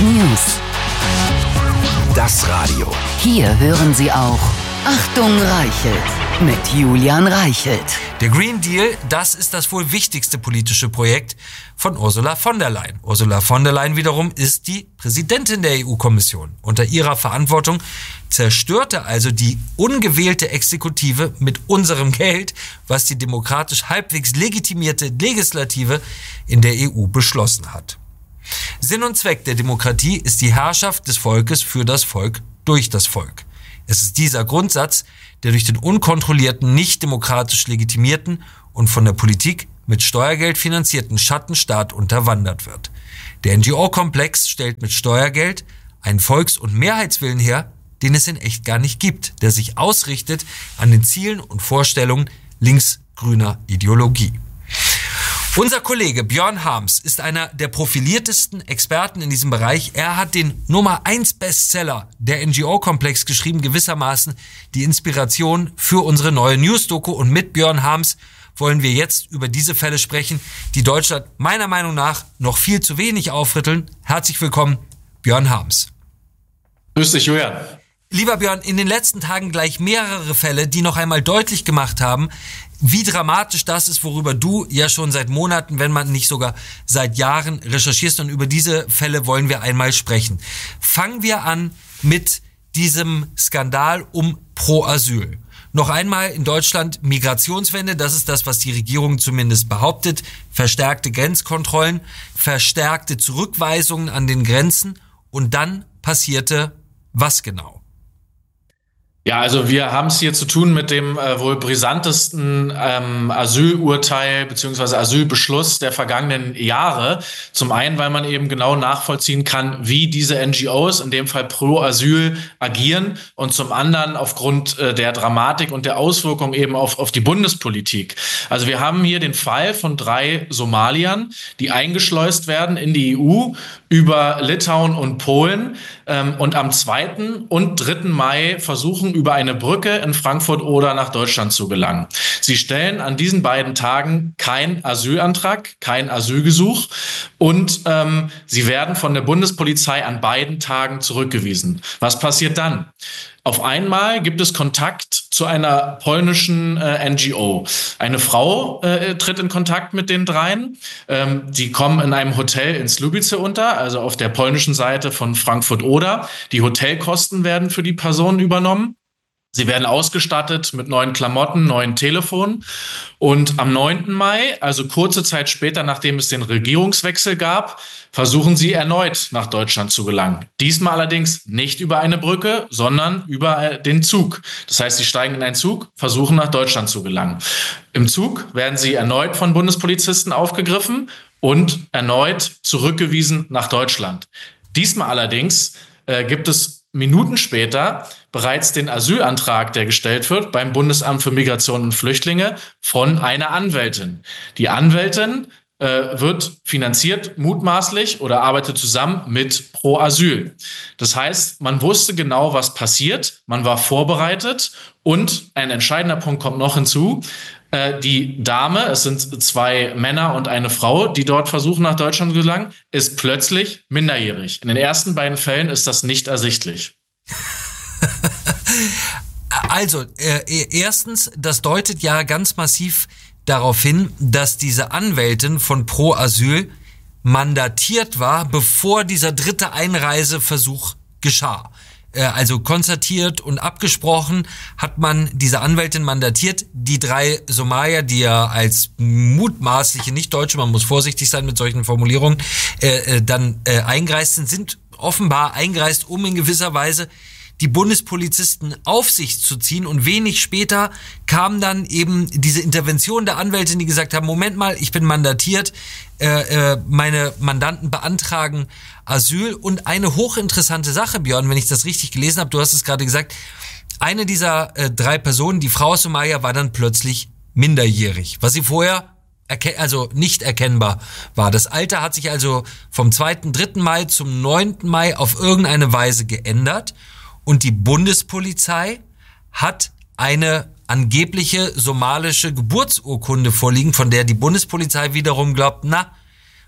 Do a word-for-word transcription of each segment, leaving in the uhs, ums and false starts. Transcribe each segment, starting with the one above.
News. Das Radio. Hier hören Sie auch Achtung Reichelt mit Julian Reichelt. Der Green Deal, das ist das wohl wichtigste politische Projekt von Ursula von der Leyen. Ursula von der Leyen wiederum ist die Präsidentin der E U-Kommission. Unter ihrer Verantwortung zerstörte also die ungewählte Exekutive mit unserem Geld, was die demokratisch halbwegs legitimierte Legislative in der E U beschlossen hat. Sinn und Zweck der Demokratie ist die Herrschaft des Volkes für das Volk durch das Volk. Es ist dieser Grundsatz, der durch den unkontrollierten, nicht demokratisch legitimierten und von der Politik mit Steuergeld finanzierten Schattenstaat unterwandert wird. Der N G O-Komplex stellt mit Steuergeld einen Volks- und Mehrheitswillen her, den es in echt gar nicht gibt, der sich ausrichtet an den Zielen und Vorstellungen links-grüner Ideologie. Unser Kollege Björn Harms ist einer der profiliertesten Experten in diesem Bereich. Er hat den Nummer eins Bestseller der N G O-Komplex geschrieben, gewissermaßen die Inspiration für unsere neue News-Doku. Und mit Björn Harms wollen wir jetzt über diese Fälle sprechen, die Deutschland meiner Meinung nach noch viel zu wenig aufrütteln. Herzlich willkommen, Björn Harms. Grüß dich, Julian. Lieber Björn, in den letzten Tagen gleich mehrere Fälle, die noch einmal deutlich gemacht haben, wie dramatisch das ist, worüber du ja schon seit Monaten, wenn man nicht sogar seit Jahren recherchierst. Und über diese Fälle wollen wir einmal sprechen. Fangen wir an mit diesem Skandal um Pro Asyl. Noch einmal in Deutschland Migrationswende, das ist das, was die Regierung zumindest behauptet. Verstärkte Grenzkontrollen, verstärkte Zurückweisungen an den Grenzen. Und dann passierte was genau? Ja, also wir haben es hier zu tun mit dem äh, wohl brisantesten ähm, Asylurteil bzw. Asylbeschluss der vergangenen Jahre. Zum einen, weil man eben genau nachvollziehen kann, wie diese N G Os, in dem Fall Pro Asyl, agieren, und zum anderen aufgrund äh, der Dramatik und der Auswirkungen eben auf, auf die Bundespolitik. Also wir haben hier den Fall von drei Somaliern, die eingeschleust werden in die E U über Litauen und Polen ähm, und am zweiten und dritten Mai versuchen, über eine Brücke in Frankfurt-Oder nach Deutschland zu gelangen. Sie stellen an diesen beiden Tagen keinen Asylantrag, kein Asylgesuch, und ähm, sie werden von der Bundespolizei an beiden Tagen zurückgewiesen. Was passiert dann? Auf einmal gibt es Kontakt zu einer polnischen äh, N G O. Eine Frau äh, tritt in Kontakt mit den dreien. Ähm, die kommen in einem Hotel in Słubice unter, also auf der polnischen Seite von Frankfurt-Oder. Die Hotelkosten werden für die Personen übernommen. Sie werden ausgestattet mit neuen Klamotten, neuen Telefonen. Und am neunten Mai, also kurze Zeit später, nachdem es den Regierungswechsel gab, versuchen sie erneut nach Deutschland zu gelangen. Diesmal allerdings nicht über eine Brücke, sondern über den Zug. Das heißt, sie steigen in einen Zug, versuchen nach Deutschland zu gelangen. Im Zug werden sie erneut von Bundespolizisten aufgegriffen und erneut zurückgewiesen nach Deutschland. Diesmal allerdings äh, gibt es Minuten später bereits den Asylantrag, der gestellt wird beim Bundesamt für Migration und Flüchtlinge von einer Anwältin. Die Anwältin äh, wird finanziert mutmaßlich oder arbeitet zusammen mit Pro Asyl. Das heißt, man wusste genau, was passiert, man war vorbereitet, und ein entscheidender Punkt kommt noch hinzu. Äh, die Dame, es sind zwei Männer und eine Frau, die dort versuchen, nach Deutschland zu gelangen, ist plötzlich minderjährig. In den ersten beiden Fällen ist das nicht ersichtlich. Also, äh, erstens, das deutet ja ganz massiv darauf hin, dass diese Anwältin von Pro Asyl mandatiert war, bevor dieser dritte Einreiseversuch geschah. Äh, also konstatiert und abgesprochen hat man diese Anwältin mandatiert. Die drei Somalier, die ja als mutmaßliche Nicht-Deutsche, man muss vorsichtig sein mit solchen Formulierungen, äh, äh, dann äh, eingereist sind, sind offenbar eingereist, um in gewisser Weise die Bundespolizisten auf sich zu ziehen. Und wenig später kam dann eben diese Intervention der Anwältin, die gesagt haben, Moment mal, ich bin mandatiert, äh, äh, meine Mandanten beantragen Asyl. Und eine hochinteressante Sache, Björn, wenn ich das richtig gelesen habe, du hast es gerade gesagt, eine dieser äh, drei Personen, die Frau aus Somalia, war dann plötzlich minderjährig, was sie vorher erken- also nicht erkennbar war. Das Alter hat sich also vom zweiten, dritten Mai zum neunten Mai auf irgendeine Weise geändert. Und die Bundespolizei hat eine angebliche somalische Geburtsurkunde vorliegen, von der die Bundespolizei wiederum glaubt, na,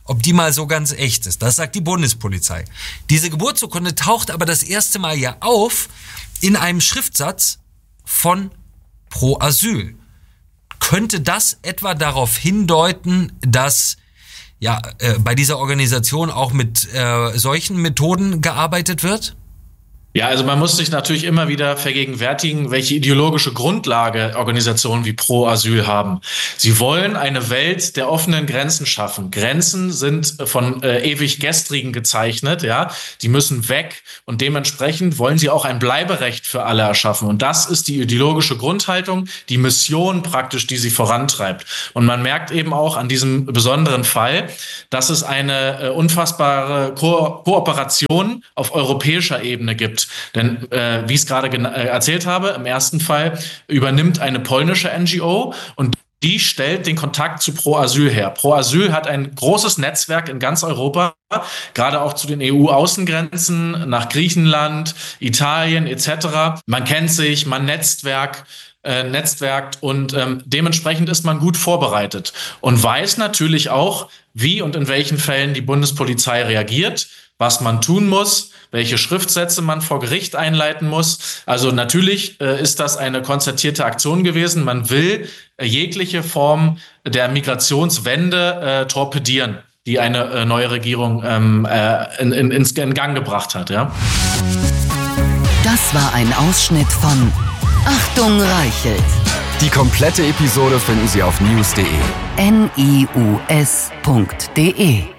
ob die mal so ganz echt ist. Das sagt die Bundespolizei. Diese Geburtsurkunde taucht aber das erste Mal ja auf in einem Schriftsatz von Pro Asyl. Könnte das etwa darauf hindeuten, dass ja äh, bei dieser Organisation auch mit äh, solchen Methoden gearbeitet wird? Ja, also man muss sich natürlich immer wieder vergegenwärtigen, welche ideologische Grundlage Organisationen wie Pro Asyl haben. Sie wollen eine Welt der offenen Grenzen schaffen. Grenzen sind von äh, ewig Gestrigen gezeichnet, ja. Die müssen weg und dementsprechend wollen sie auch ein Bleiberecht für alle erschaffen. Und das ist die ideologische Grundhaltung, die Mission praktisch, die sie vorantreibt. Und man merkt eben auch an diesem besonderen Fall, dass es eine äh, unfassbare Ko- Kooperation auf europäischer Ebene gibt. Denn äh, wie ich es gerade gen- äh, erzählt habe, im ersten Fall übernimmt eine polnische N G O und die stellt den Kontakt zu Pro Asyl her. Pro Asyl hat ein großes Netzwerk in ganz Europa, gerade auch zu den E U-Außengrenzen, nach Griechenland, Italien et cetera. Man kennt sich, man netzwerkt. Äh, netzwerkt und ähm, dementsprechend ist man gut vorbereitet und weiß natürlich auch, wie und in welchen Fällen die Bundespolizei reagiert, was man tun muss, welche Schriftsätze man vor Gericht einleiten muss. Also natürlich äh, ist das eine konzertierte Aktion gewesen. Man will äh, jegliche Form der Migrationswende äh, torpedieren, die eine äh, neue Regierung ähm, äh, in, in, in Gang gebracht hat. Ja? Das war ein Ausschnitt von Achtung Reichelt. Die komplette Episode finden Sie auf news punkt de. N I U S punkt de